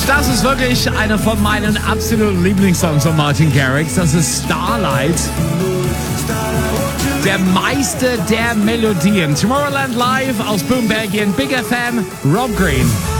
Das ist wirklich einer von meinen absoluten Lieblingssongs von Martin Garrix. Das ist Starlight. Der Meister der Melodien. Tomorrowland Live aus Boom, Belgien. Big FM, Rob Green.